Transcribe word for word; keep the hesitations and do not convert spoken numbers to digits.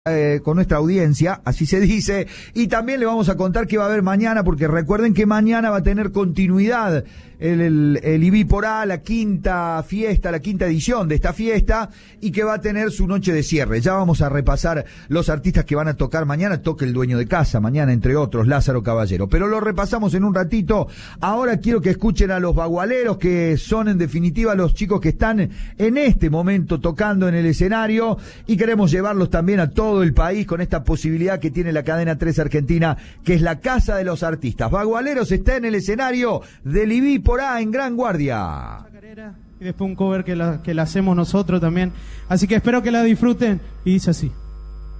Eh, con nuestra audiencia, así se dice, y también le vamos a contar qué va a haber mañana, porque recuerden que mañana va a tener continuidad el, el, el I B I por A, la quinta fiesta, la quinta edición de esta fiesta, y que va a tener su noche de cierre. Ya vamos a repasar los artistas que van a tocar mañana. Toca el dueño de casa mañana, entre otros, Lázaro Caballero, pero lo repasamos en un ratito. Ahora quiero que escuchen a los bagualeros, que son en definitiva los chicos que están en este momento tocando en el escenario, y queremos llevarlos también a todos todo el país con esta posibilidad que tiene la cadena tres Argentina, que es la casa de los artistas. Bagualeros está en el escenario del I B I por A en Gran Guardia. Y después un cover que la, que la hacemos nosotros también. Así que espero que la disfruten. Y dice así.